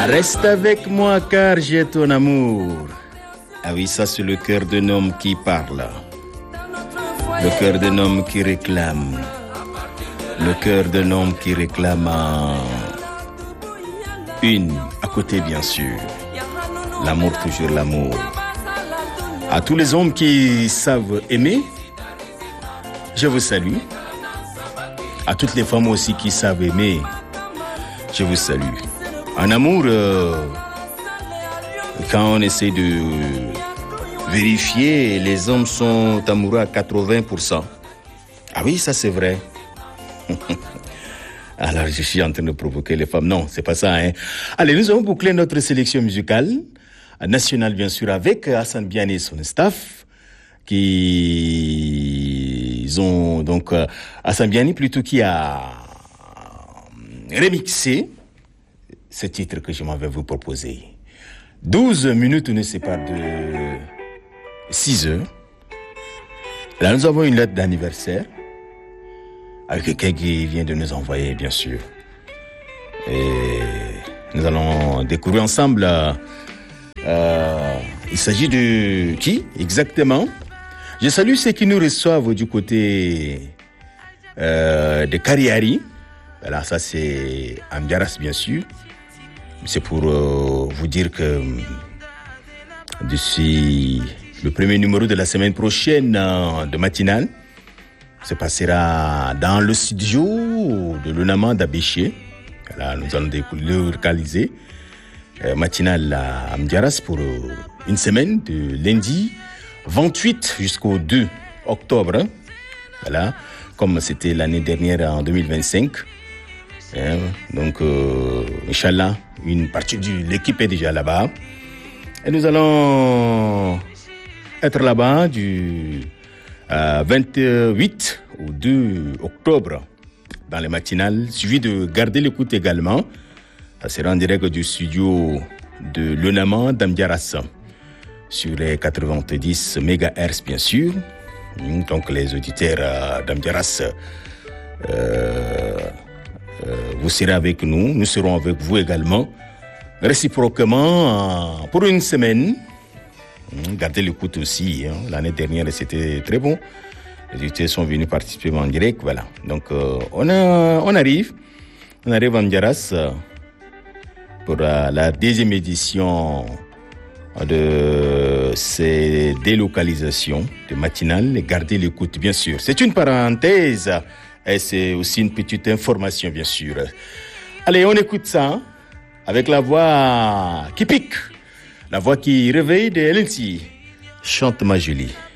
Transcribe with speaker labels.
Speaker 1: Reste avec moi car j'ai ton amour. Ah oui, ça c'est le cœur d'un homme qui parle. Le cœur d'un homme qui réclame. Le cœur d'un homme qui réclame une à côté bien sûr. L'amour, toujours l'amour. À tous les hommes qui savent aimer, je vous salue. À toutes les femmes aussi qui savent aimer, je vous salue. En amour, quand on essaie de vérifier, les hommes sont amoureux à 80%. Ah oui, ça c'est vrai. Alors je suis en train de provoquer les femmes. Non, c'est pas ça, hein. Allez, nous allons boucler notre sélection musicale nationale, bien sûr, avec Hassan Biani et son staff, qui ont donc Hassan Biani plutôt qui a remixé ce titre que je m'avais vous proposé. 12 minutes nous séparent de 6 heures. Là, nous avons une lettre d'anniversaire avec quelqu'un qui vient de nous envoyer, bien sûr. Et nous allons découvrir ensemble. Il s'agit de qui exactement? Je salue ceux qui nous reçoivent du côté de Kariari. Voilà, ça c'est Amdiaras, bien sûr. C'est pour vous dire que d'ici le premier numéro de la semaine prochaine de Matinale se passera dans le studio de l'Unama d'Abéché. Voilà, nous allons le localiser. Matinale à Amdiaras pour une semaine de lundi 28 jusqu'au 2 octobre. Voilà, comme c'était l'année dernière en 2025. Donc, Inch'Allah, une partie de l'équipe est déjà là-bas. Et nous allons être là-bas du 28 au 2 octobre dans les matinales, suivi de garder l'écoute également. Ça sera en direct du studio de l'Unama d'Amdiaras sur les 90 MHz, bien sûr. Donc, les auditeurs d'Amdiaras, vous serez avec nous, nous serons avec vous également, réciproquement pour une semaine. Gardez l'écoute aussi, hein. L'année dernière c'était très bon. Les auditeurs sont venus participer en direct, voilà. Donc on arrive à Amdiaras pour la deuxième édition de ces délocalisations de matinales. Gardez l'écoute, bien sûr. C'est une parenthèse. Et c'est aussi une petite information, bien sûr. Allez, on écoute ça avec la voix qui pique, la voix qui réveille de LNC. Chante ma Julie.